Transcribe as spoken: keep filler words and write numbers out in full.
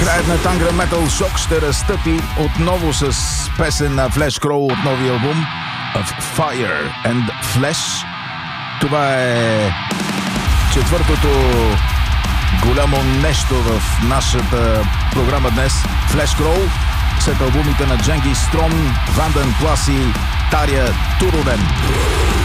Краят на Tangren Metal Shock ще разтъпи отново с песен на Flesh Crow от новия албум Of Fire and Flesh. Това е четвъртото голямо нещо в нашата програма днес. Flesh Crow след албумите на Дженгис Строн, Ванден Плас и Тария Турунен.